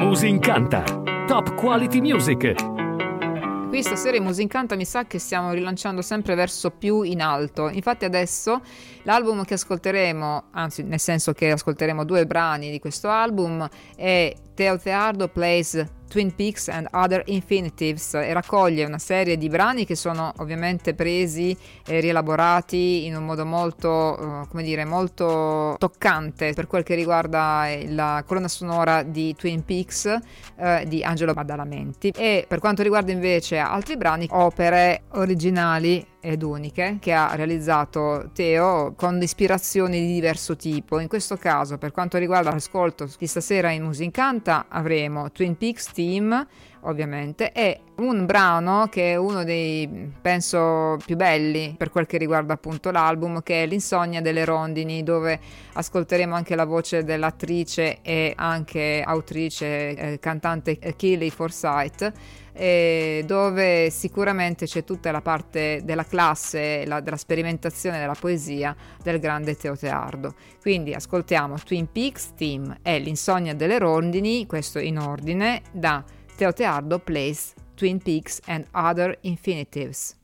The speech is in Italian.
Musincanta, top quality music. Qui stasera in Musincanta mi sa che stiamo rilanciando sempre verso più in alto. Infatti adesso l'album che ascolteremo, anzi nel senso che ascolteremo 2 brani di questo album, è Teo Te Ardo Plays Twin Peaks and Other Infinitives, e raccoglie una serie di brani che sono ovviamente presi e rielaborati in un modo molto, molto toccante per quel che riguarda la colonna sonora di Twin Peaks di Angelo Badalamenti. E per quanto riguarda invece altri brani, opere originali ed uniche che ha realizzato Teo con ispirazioni di diverso tipo. In questo caso, per quanto riguarda l'ascolto di stasera in Musincanta, avremo Twin Peaks Theme ovviamente, e un brano che è uno dei, penso, più belli per quel che riguarda appunto l'album, che è L'insonnia delle rondini, dove ascolteremo anche la voce dell'attrice e anche autrice, cantante Keely Forsyth, dove sicuramente c'è tutta la parte della classe, della sperimentazione della poesia del grande Teo Te Ardo. Quindi ascoltiamo Twin Peaks Theme e L'insonnia delle rondini, questo in ordine, da Teo Te Ardo Plays Twin Peaks and Other Infinitives.